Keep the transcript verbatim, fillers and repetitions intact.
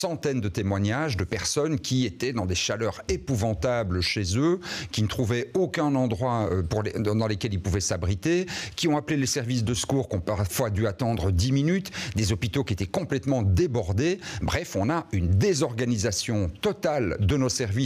centaines de témoignages de personnes qui étaient dans des chaleurs épouvantables chez eux, qui ne trouvaient aucun endroit pour les, dans lesquels ils pouvaient s'abriter, qui ont appelé les services de secours, qui ont parfois dû attendre dix minutes, des hôpitaux qui étaient complètement débordés. Bref, on a une désorganisation totale de nos services